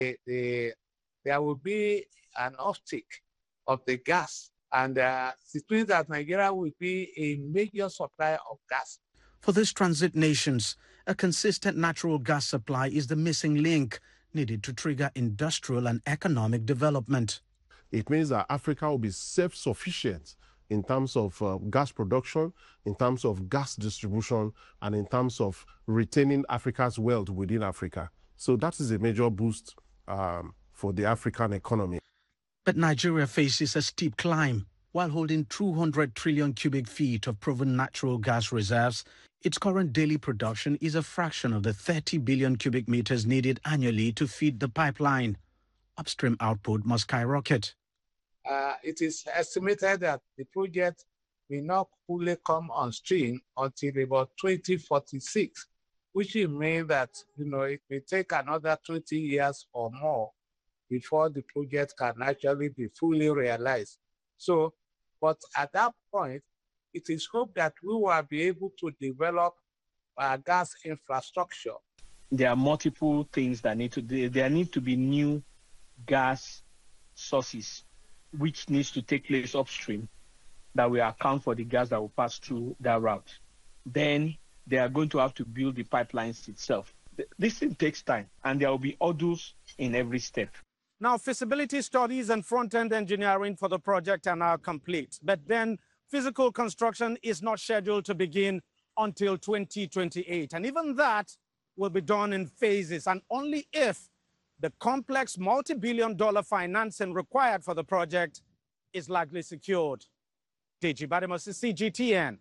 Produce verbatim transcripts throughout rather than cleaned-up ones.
the, the, there will be an uptick of the gas, and uh, it means that Nigeria will be a major supplier of gas. For these transit nations, a consistent natural gas supply is the missing link needed to trigger industrial and economic development. It means that Africa will be self-sufficient in terms of uh, gas production, in terms of gas distribution, and in terms of retaining Africa's wealth within Africa. So that is a major boost um, for the African economy. But Nigeria faces a steep climb. While holding two hundred trillion cubic feet of proven natural gas reserves, its current daily production is a fraction of the thirty billion cubic meters needed annually to feed the pipeline. Upstream output must skyrocket. Uh, it is estimated that the project will not fully come on stream until about twenty forty-six, which will mean that, you know, it may take another twenty years or more before the project can actually be fully realized. So, but at that point, it is hoped that we will be able to develop our gas infrastructure. There are multiple things that need to, there need to be new gas sources, which needs to take place upstream, that will account for the gas that will pass through that route. Then they are going to have to build the pipelines itself. This thing takes time, and there will be hurdles in every step. Now, feasibility studies and front-end engineering for the project are now complete, but then physical construction is not scheduled to begin until twenty twenty-eight. And even that will be done in phases, and only if the complex multi-billion dollar financing required for the project is likely secured. Deji Badimosi, C G T N,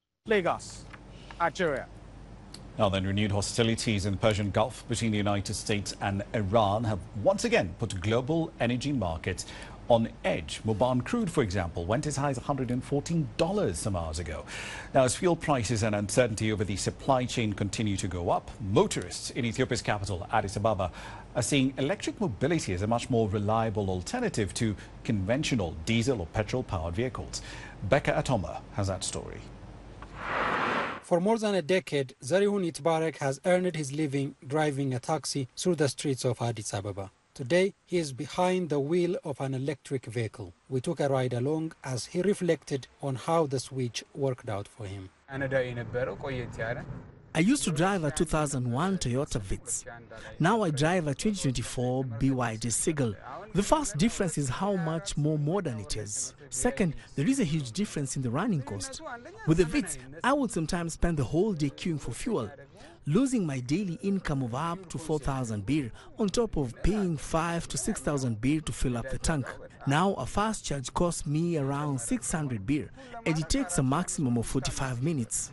Lagos, Nigeria. Now then, renewed hostilities in the Persian Gulf between the United States and Iran have once again put global energy markets on edge. Mobile crude, for example, went as high as one hundred fourteen dollars some hours ago. Now, as fuel prices and uncertainty over the supply chain continue to go up, motorists in Ethiopia's capital, Addis Ababa, are seeing electric mobility as a much more reliable alternative to conventional diesel or petrol-powered vehicles. Becca Atoma has that story. For more than a decade, Zarihun Itbarek has earned his living driving a taxi through the streets of Addis Ababa. Today, he is behind the wheel of an electric vehicle. We took a ride along as he reflected on how the switch worked out for him. I used to drive a two thousand one Toyota Vitz. Now I drive a twenty twenty-four B Y D Seagull. The first difference is how much more modern it is. Second, there is a huge difference in the running cost. With the Vitz, I would sometimes spend the whole day queuing for fuel, losing my daily income of up to four thousand birr on top of paying five to six thousand birr to fill up the tank. Now a fast charge costs me around six hundred birr, and it takes a maximum of forty-five minutes.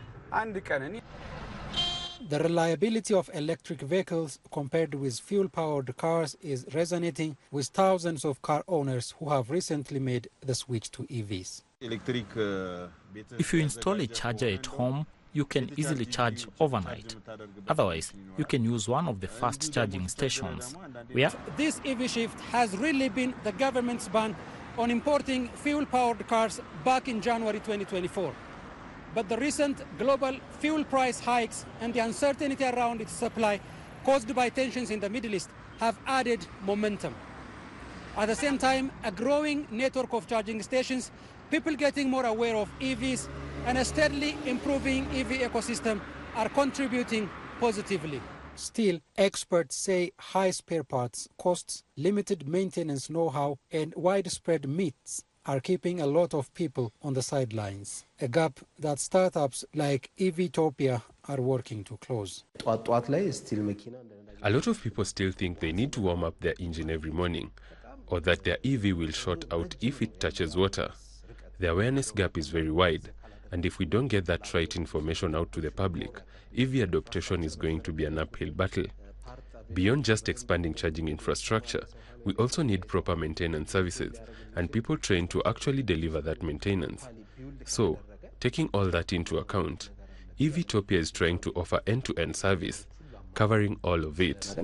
The reliability of electric vehicles compared with fuel-powered cars is resonating with thousands of car owners who have recently made the switch to E Vs. If you install a charger at home, you can easily charge overnight. Otherwise, you can use one of the fast charging stations. We are this E V shift has really been the government's ban on importing fuel-powered cars back in January twenty twenty-four. But the recent global fuel price hikes and the uncertainty around its supply caused by tensions in the Middle East have added momentum. At the same time, a growing network of charging stations, people getting more aware of E Vs, and a steadily improving E V ecosystem are contributing positively. Still, experts say high spare parts costs, limited maintenance know-how, and widespread myths are keeping a lot of people on the sidelines, a gap that startups like EVtopia are working to close. A lot of people still think they need to warm up their engine every morning, or that their E V will short out if it touches water. The awareness gap is very wide, and if we don't get that right information out to the public, E V adoption is going to be an uphill battle. Beyond just expanding charging infrastructure, we also need proper maintenance services and people trained to actually deliver that maintenance. So, taking all that into account, EVtopia is trying to offer end-to-end service, covering all of it.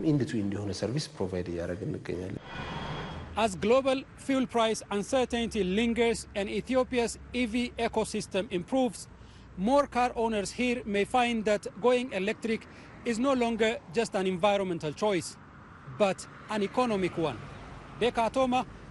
As global fuel price uncertainty lingers and Ethiopia's E V ecosystem improves, more car owners here may find that going electric is no longer just an environmental choice, but an economic one. Beka Atoma,